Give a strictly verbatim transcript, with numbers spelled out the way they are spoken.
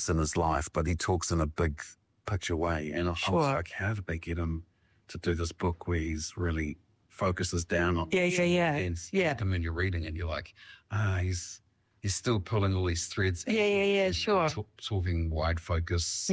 events in his life, but he talks in a big picture way. And I, I was Sure. like, how did they get him to do this book where he's really focuses down on Yeah, yeah, yeah. and Yeah. and then you're reading and you're like, ah, he's he's still pulling all these threads. Yeah, yeah, yeah, sure. Talk, talking wide focus.